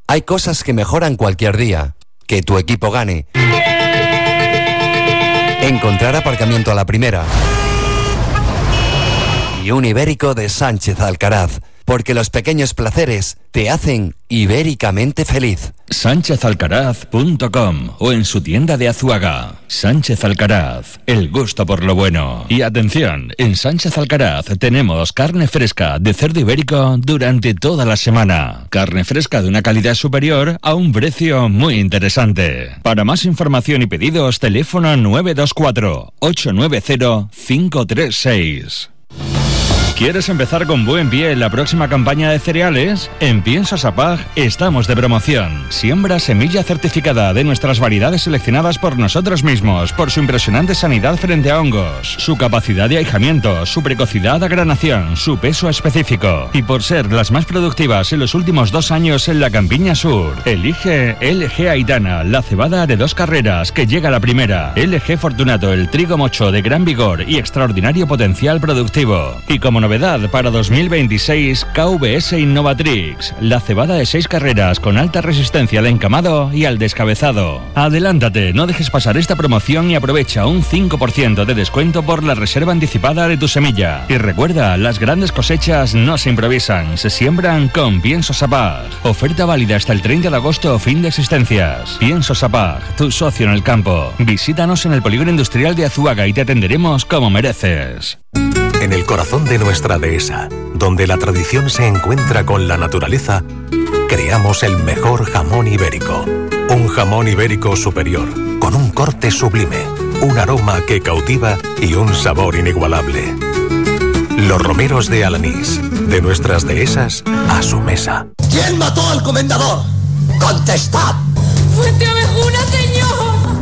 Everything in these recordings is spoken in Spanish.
Hay cosas que mejoran cualquier día. Que tu equipo gane. Encontrar aparcamiento a la primera. Y un ibérico de Sánchez Alcaraz. Porque los pequeños placeres te hacen ibéricamente feliz. SánchezAlcaraz.com o en su tienda de Azuaga. Sánchez Alcaraz, el gusto por lo bueno. Y atención, en Sánchez Alcaraz tenemos carne fresca de cerdo ibérico durante toda la semana. Carne fresca de una calidad superior a un precio muy interesante. Para más información y pedidos, teléfono 924 890 536. ¿Quieres empezar con buen pie en la próxima campaña de cereales? En Piensos Apag estamos de promoción. Siembra semilla certificada de nuestras variedades seleccionadas por nosotros mismos, por su impresionante sanidad frente a hongos, su capacidad de ahijamiento, su precocidad a granación, su peso específico y por ser las más productivas en los últimos 2 años en la Campiña Sur. Elige LG Aitana, la cebada de 2 carreras que llega a la primera. LG Fortunato, el trigo mocho de gran vigor y extraordinario potencial productivo. Y como novedad para 2026, KVS Innovatrix, la cebada de 6 carreras con alta resistencia al encamado y al descabezado. Adelántate, no dejes pasar esta promoción y aprovecha un 5% de descuento por la reserva anticipada de tu semilla. Y recuerda, las grandes cosechas no se improvisan, se siembran con Piensos Apag. Oferta válida hasta el 30 de agosto, fin de existencias. Piensos Apag, tu socio en el campo. Visítanos en el Polígono Industrial de Azuaga y te atenderemos como mereces. En el corazón de nuestra dehesa, donde la tradición se encuentra con la naturaleza, creamos el mejor jamón ibérico. Un jamón ibérico superior, con un corte sublime, un aroma que cautiva y un sabor inigualable. Los romeros de Alanís, de nuestras dehesas a su mesa. ¿Quién mató al comendador? ¡Contestad! ¡Fuenteovejuna, señor!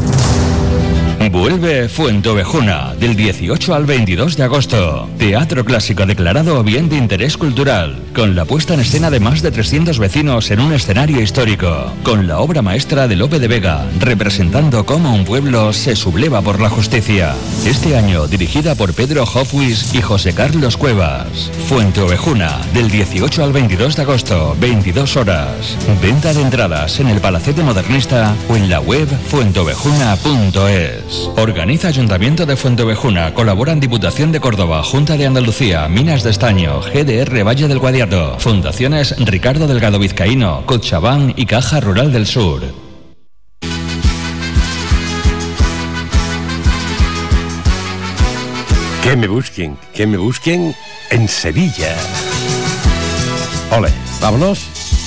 Vuelve Fuenteovejuna, del 18 al 22 de agosto. Teatro clásico declarado bien de interés cultural, con la puesta en escena de más de 300 vecinos en un escenario histórico, con la obra maestra de Lope de Vega, representando cómo un pueblo se subleva por la justicia. Este año dirigida por Pedro Hofwis y José Carlos Cuevas. Fuenteovejuna, del 18 al 22 de agosto, 22 horas. Venta de entradas en el Palacete Modernista o en la web fuenteovejuna.es. Organiza Ayuntamiento de Fuenteovejuna, colaboran Diputación de Córdoba, Junta de Andalucía, Minas de Estaño, GDR Valle del Guadiato, Fundaciones Ricardo Delgado Vizcaíno, Cochabán y Caja Rural del Sur. Que me busquen en Sevilla. Ole, vámonos.